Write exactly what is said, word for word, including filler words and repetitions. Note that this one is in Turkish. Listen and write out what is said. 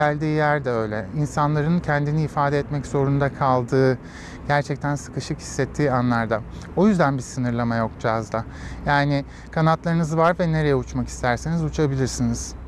Geldiği yer de öyle. İnsanların kendini ifade etmek zorunda kaldığı, gerçekten sıkışık hissettiği anlarda. O yüzden bir sınırlama yok cazda. Yani kanatlarınız var ve nereye uçmak isterseniz uçabilirsiniz.